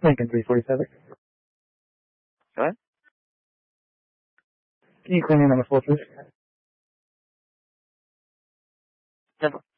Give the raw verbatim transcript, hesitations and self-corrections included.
Lincoln three forty-seven. Go ahead. Can you clean your number four, please? Simple.